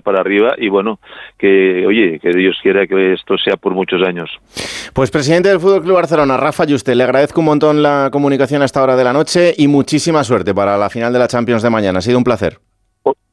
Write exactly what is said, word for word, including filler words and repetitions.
tirar para arriba y bueno, que oye, que Dios quiera que esto sea por muchos años. Pues presidente del Fútbol Club Barcelona, Rafa Yuste, le agradezco un montón la comunicación a esta hora de la noche y muchísima suerte para la final de la Champions de mañana. Ha sido un placer.